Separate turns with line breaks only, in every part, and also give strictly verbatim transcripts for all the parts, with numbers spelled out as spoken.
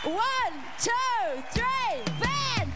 One, two, three, band!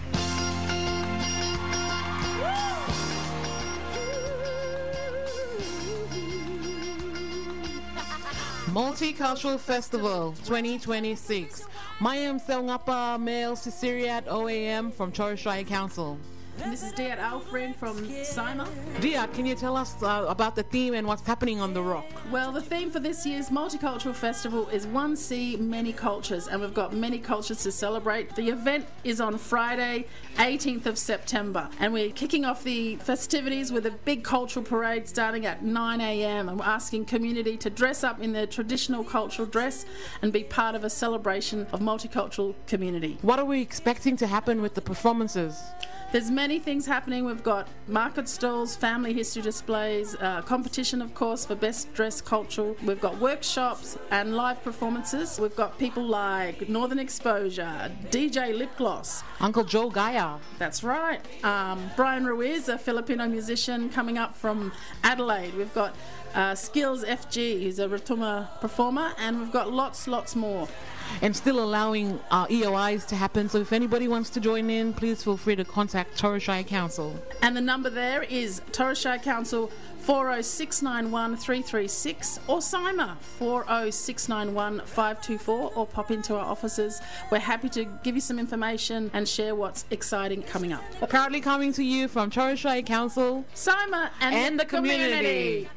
Multicultural Festival twenty twenty-six. Mayam Selngapa Male Sisiriat O A M from Torres Strait Council.
And this is Diat Alfred from Sima.
Diat, can you tell us uh, about the theme and what's happening on the Rock?
Well, the theme for this year's Multicultural Festival is One Sea, Many Cultures, and we've got many cultures to celebrate. The event is on Friday, eighteenth of September, and we're kicking off the festivities with a big cultural parade starting at nine a.m. and we're asking community to dress up in their traditional cultural dress and be part of a celebration of multicultural community.
What are we expecting to happen with the performances?
There's many things happening. We've got market stalls, family history displays, uh, competition, of course, for best dressed cultural. We've got workshops and live performances. We've got people like Northern Exposure, D J Lip Gloss,
Uncle Joe Gaia.
That's right. Um, Brian Ruiz, a Filipino musician coming up from Adelaide. We've got uh, Skills F G, who's a Ratuma performer, and we've got lots, lots more.
And still allowing uh, E O Is to happen. So if anybody wants to join in, please feel free to contact Torres Strait Council.
And the number there is Torres Strait Council four oh six nine one three three six or Sima four oh six nine one five two four, or pop into our offices. We're happy to give you some information and share what's exciting coming up.
Proudly coming to you from Torres Strait Council,
Sima and,
and
the,
the community.
community.